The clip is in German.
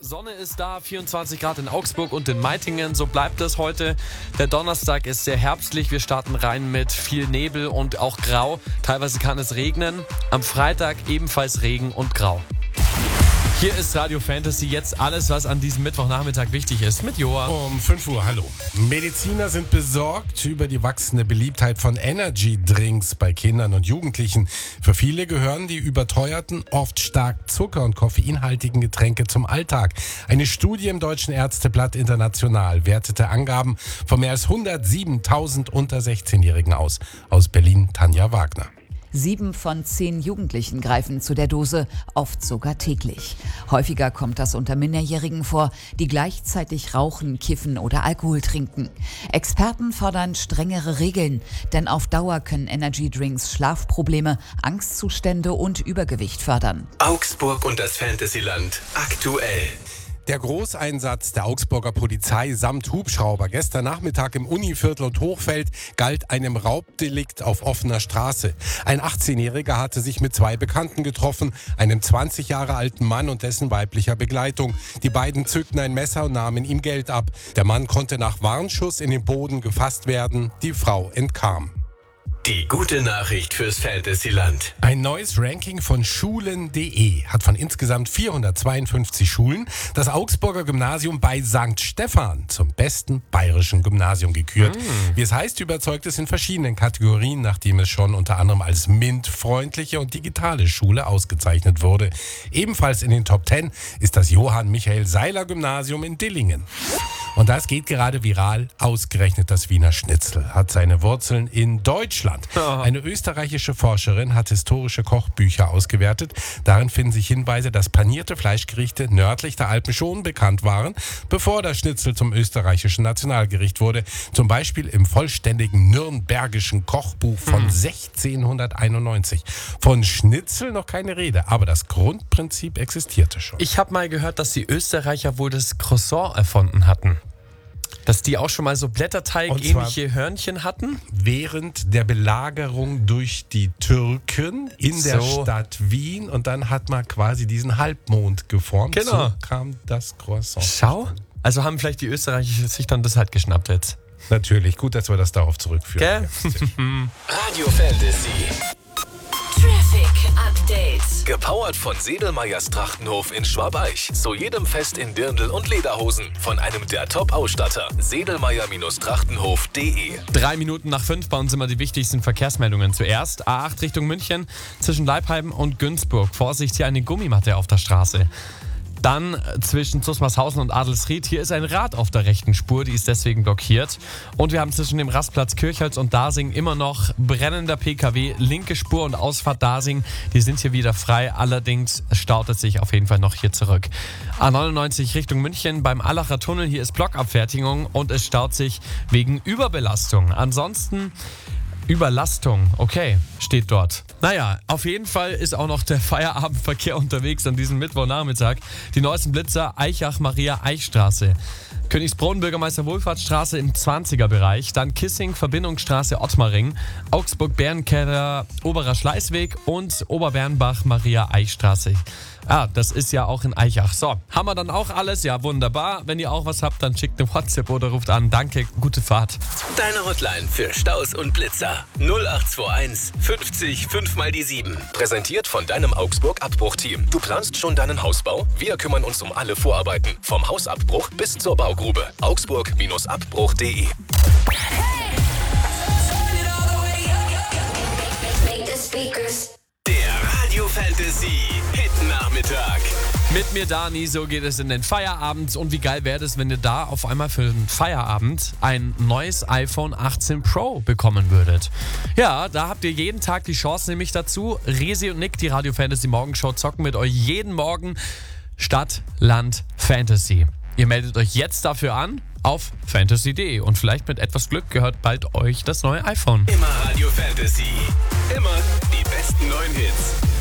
Sonne ist da, 24 Grad in Augsburg und in Meitingen. So bleibt es heute. Der Donnerstag ist sehr herbstlich. Wir starten rein mit viel Nebel und auch Grau. Teilweise kann es regnen. Am Freitag ebenfalls Regen und Grau. Hier ist Radio Fantasy, jetzt alles, was an diesem Mittwochnachmittag wichtig ist, mit Joa. Um 5 Uhr, hallo. Mediziner sind besorgt über die wachsende Beliebtheit von Energy-Drinks bei Kindern und Jugendlichen. Für viele gehören die überteuerten, oft stark zucker- und koffeinhaltigen Getränke zum Alltag. Eine Studie im Deutschen Ärzteblatt International wertete Angaben von mehr als 107.000 unter 16-Jährigen aus. Aus Berlin, Tanja Wagner. 7 von 10 Jugendlichen greifen zu der Dose, oft sogar täglich. Häufiger kommt das unter Minderjährigen vor, die gleichzeitig rauchen, kiffen oder Alkohol trinken. Experten fordern strengere Regeln, denn auf Dauer können Energydrinks Schlafprobleme, Angstzustände und Übergewicht fördern. Augsburg und das Fantasyland aktuell. Der Großeinsatz der Augsburger Polizei samt Hubschrauber gestern Nachmittag im Univiertel und Hochfeld galt einem Raubdelikt auf offener Straße. Ein 18-Jähriger hatte sich mit 2 Bekannten getroffen, einem 20 Jahre alten Mann und dessen weiblicher Begleitung. Die beiden zückten ein Messer und nahmen ihm Geld ab. Der Mann konnte nach Warnschuss in den Boden gefasst werden, die Frau entkam. Die gute Nachricht fürs Fantasyland. Ein neues Ranking von Schulen.de hat von insgesamt 452 Schulen das Augsburger Gymnasium bei St. Stephan zum besten bayerischen Gymnasium gekürt. Wie es heißt, überzeugt es in verschiedenen Kategorien, nachdem es schon unter anderem als MINT-freundliche und digitale Schule ausgezeichnet wurde. Ebenfalls in den Top 10 ist das Johann-Michael-Seiler-Gymnasium in Dillingen. Und das geht gerade viral. Ausgerechnet das Wiener Schnitzel hat seine Wurzeln in Deutschland. Eine österreichische Forscherin hat historische Kochbücher ausgewertet. Darin finden sich Hinweise, dass panierte Fleischgerichte nördlich der Alpen schon bekannt waren, bevor das Schnitzel zum österreichischen Nationalgericht wurde. Zum Beispiel im vollständigen nürnbergischen Kochbuch von 1691. Von Schnitzel noch keine Rede, aber das Grundprinzip existierte schon. Ich habe mal gehört, dass die Österreicher wohl das Croissant erfunden hatten. Dass die auch schon mal so Blätterteig-ähnliche Hörnchen hatten? Während der Belagerung durch die Türken in der Stadt Wien. Und dann hat man quasi diesen Halbmond geformt. Genau. So kam das Croissant. Schau. Also haben vielleicht die Österreicher sich dann das halt geschnappt jetzt. Natürlich, gut, dass wir das darauf zurückführen. Gell? Radio Fantasy. Traffic Update. Gepowert von Sedelmeyers Trachtenhof in Schwabeich. Zu jedem Fest in Dirndl und Lederhosen. Von einem der Top-Ausstatter. Sedelmeyer-Trachtenhof.de. 3 Minuten nach 5 bei uns immer die wichtigsten Verkehrsmeldungen. Zuerst A8 Richtung München zwischen Leipheim und Günzburg. Vorsicht, hier eine Gummimatte auf der Straße. Dann zwischen Zusmarshausen und Adelsried. Hier ist ein Rad auf der rechten Spur, die ist deswegen blockiert. Und wir haben zwischen dem Rastplatz Kirchholz und Dasing immer noch brennender PKW. Linke Spur und Ausfahrt Dasing, die sind hier wieder frei. Allerdings staut es sich auf jeden Fall noch hier zurück. A99 Richtung München beim Allacher Tunnel. Hier ist Blockabfertigung und es staut sich wegen Überbelastung. Ansonsten Überlastung, okay, steht dort. Naja, auf jeden Fall ist auch noch der Feierabendverkehr unterwegs an diesem Mittwochnachmittag. Die neuesten Blitzer, Eichach-Maria-Eichstraße. Königsbrunn, Bürgermeister-Wohlfahrtsstraße im 20er-Bereich. Dann Kissing, Verbindungsstraße, Ottmaring. Augsburg-Bärenkeller, Oberer Schleißweg und Oberbernbach-Maria-Eichstraße. Ah, das ist ja auch in Eichach. So, haben wir dann auch alles? Ja, wunderbar. Wenn ihr auch was habt, dann schickt eine WhatsApp oder ruft an. Danke, gute Fahrt. Deine Hotline für Staus und Blitzer. 0821 50 5 mal die 7. Präsentiert von deinem Augsburg-Abbruchteam. Du planst schon deinen Hausbau? Wir kümmern uns um alle Vorarbeiten. Vom Hausabbruch bis zur Baugrube. Augsburg-Abbruch.de. Der Radio Fantasy Hit-Nachmittag. Mit mir Dani, so geht es in den Feierabend. Und wie geil wäre es, wenn ihr da auf einmal für den Feierabend ein neues iPhone 18 Pro bekommen würdet. Ja, da habt ihr jeden Tag die Chance nämlich dazu. Resi und Nick, die Radio Fantasy Morgenshow, zocken mit euch jeden Morgen Stadt, Land, Fantasy. Ihr meldet euch jetzt dafür an auf fantasy.de und vielleicht mit etwas Glück gehört bald euch das neue iPhone. Immer Radio Fantasy. Immer die besten neuen Hits.